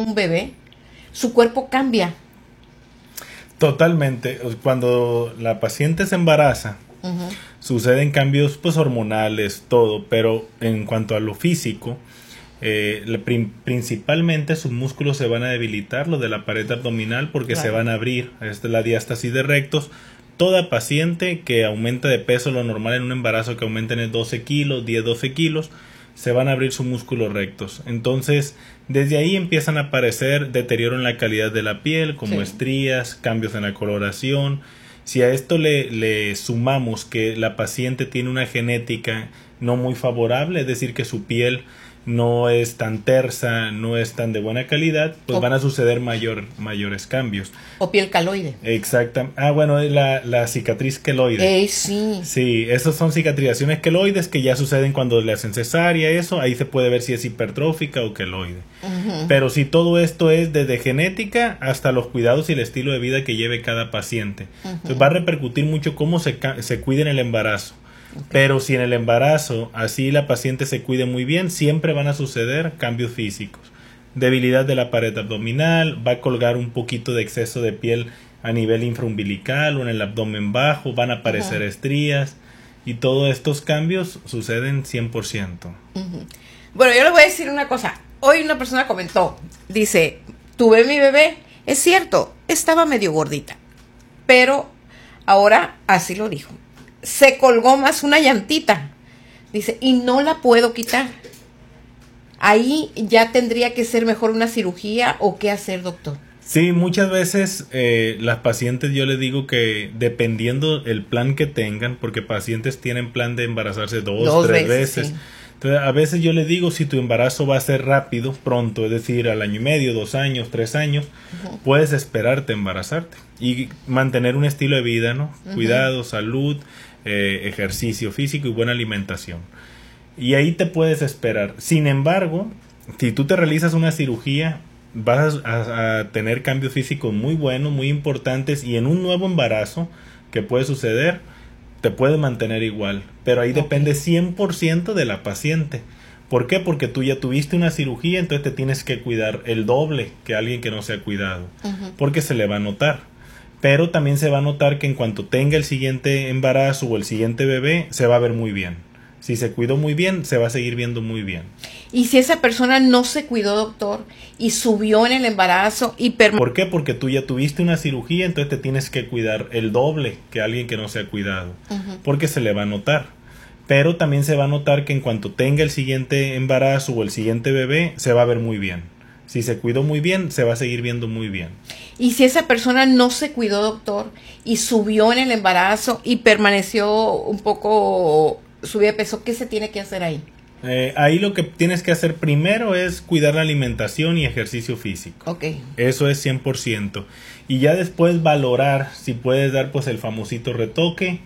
un bebé, su cuerpo cambia. Totalmente. Cuando la paciente se embaraza, suceden cambios pues hormonales, todo, pero en cuanto a lo físico, principalmente sus músculos se van a debilitar, lo de la pared abdominal, porque se van a abrir. Esta es la diástasis de rectos. Toda paciente que aumenta de peso, lo normal en un embarazo que aumenten en 12 kilos, 10-12 kilos, se van a abrir sus músculos rectos. Entonces, desde ahí empiezan a aparecer deterioro en la calidad de la piel, como estrías, cambios en la coloración. Si a esto le sumamos que la paciente tiene una genética no muy favorable, es decir, que su piel no es tan tersa, no es tan de buena calidad, pues van a suceder mayores cambios. O piel caloide. Exactamente. Bueno, la cicatriz queloide. Sí. Sí, esas son cicatrizaciones queloides que ya suceden cuando le hacen cesárea, eso, ahí se puede ver si es hipertrófica o queloide. Pero si todo esto es desde genética hasta los cuidados y el estilo de vida que lleve cada paciente. Entonces va a repercutir mucho cómo se cuide en el embarazo. Pero si en el embarazo así la paciente se cuide muy bien, siempre van a suceder cambios físicos. Debilidad de la pared abdominal, va a colgar un poquito de exceso de piel a nivel infraumbilical o en el abdomen bajo, van a aparecer estrías y todos estos cambios suceden 100%. Bueno, yo le voy a decir una cosa. Hoy una persona comentó, dice, tuve mi bebé, es cierto, estaba medio gordita, pero ahora así lo dijo. Se colgó más una llantita, dice, y no la puedo quitar. Ahí ya tendría que ser mejor una cirugía o qué hacer, doctor. Sí, muchas veces las pacientes yo les digo que dependiendo el plan que tengan, porque pacientes tienen plan de embarazarse dos, tres veces. Sí. Entonces, a veces yo les digo, si tu embarazo va a ser rápido, pronto, es decir, al año y medio, 2 años, 3 años, puedes esperarte a embarazarte y mantener un estilo de vida, ¿no? Cuidado, salud, ejercicio físico y buena alimentación. Y ahí te puedes esperar. Sin embargo, si tú te realizas una cirugía, vas a tener cambios físicos muy buenos, muy importantes, y en un nuevo embarazo que puede suceder, te puedes mantener igual, pero ahí depende 100% de la paciente. ¿Por qué? Porque tú ya tuviste una cirugía, entonces te tienes que cuidar el doble que alguien que no se ha cuidado, porque se le va a notar. Pero también se va a notar que en cuanto tenga el siguiente embarazo o el siguiente bebé, se va a ver muy bien. Si se cuidó muy bien, se va a seguir viendo muy bien. Y si esa persona no se cuidó, doctor, y subió en el embarazo y ¿Por qué? Porque tú ya tuviste una cirugía, entonces te tienes que cuidar el doble que alguien que no se ha cuidado, porque se le va a notar. Pero también se va a notar que en cuanto tenga el siguiente embarazo o el siguiente bebé, se va a ver muy bien. Si se cuidó muy bien, se va a seguir viendo muy bien. Y si esa persona no se cuidó, doctor, y subió en el embarazo y permaneció un poco subida de peso, ¿qué se tiene que hacer ahí? Ahí lo que tienes que hacer primero es cuidar la alimentación y ejercicio físico. Eso es 100%. Y ya después valorar si puedes dar pues el famosito retoque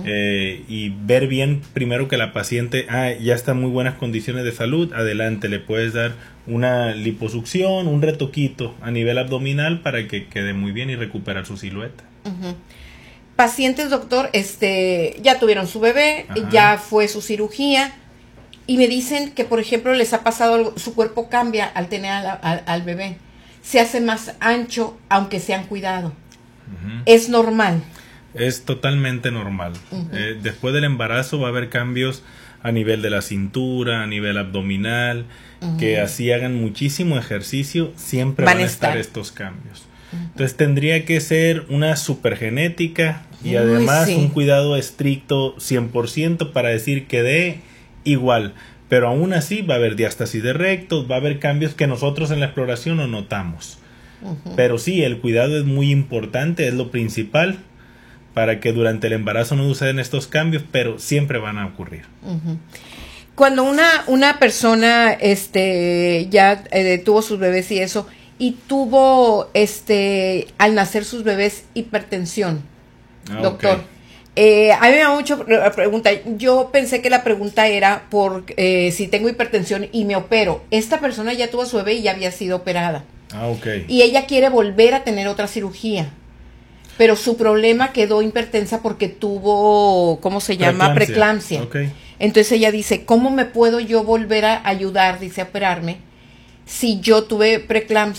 y ver bien primero que la paciente ya está en muy buenas condiciones de salud. Adelante, le puedes dar una liposucción, un retoquito a nivel abdominal para que quede muy bien y recuperar su silueta. Pacientes, doctor, ya tuvieron su bebé, ya fue su cirugía. Y me dicen que, por ejemplo, les ha pasado algo, su cuerpo cambia al tener al bebé. Se hace más ancho, aunque se han cuidado. ¿Es normal? Es totalmente normal. Después del embarazo va a haber cambios a nivel de la cintura, a nivel abdominal, que así hagan muchísimo ejercicio, siempre van a estar estos cambios. Entonces tendría que ser una supergenética y además un cuidado estricto 100% para decir que dé igual, pero aún así va a haber diástasis de rectos, va a haber cambios que nosotros en la exploración no notamos. Pero sí, el cuidado es muy importante, es lo principal para que durante el embarazo no sucedan estos cambios, pero siempre van a ocurrir. Cuando una persona ya tuvo sus bebés y eso, y tuvo al nacer sus bebés hipertensión, doctor. A mí me da mucho la pregunta. Yo pensé que la pregunta era por si tengo hipertensión y me opero. Esta persona ya tuvo su bebé y ya había sido operada. Y ella quiere volver a tener otra cirugía. Pero su problema quedó hipertensa porque tuvo, ¿cómo se llama? Preeclampsia. Entonces ella dice, ¿cómo me puedo yo volver a ayudar, dice, a operarme, si yo tuve preeclampsia?